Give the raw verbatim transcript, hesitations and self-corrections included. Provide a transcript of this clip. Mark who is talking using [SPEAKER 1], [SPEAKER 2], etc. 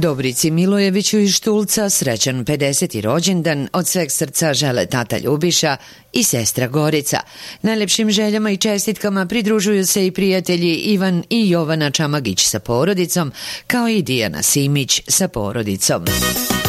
[SPEAKER 1] Dobrici Milojeviću iz Štulca srećan pedeseti rođendan od sveg srca žele tata Ljubiša i sestra Gorica. Najlepšim željama i čestitkama pridružuju se i prijatelji Ivan i Jovana Čamagić sa porodicom, kao i Dijana Simić sa porodicom.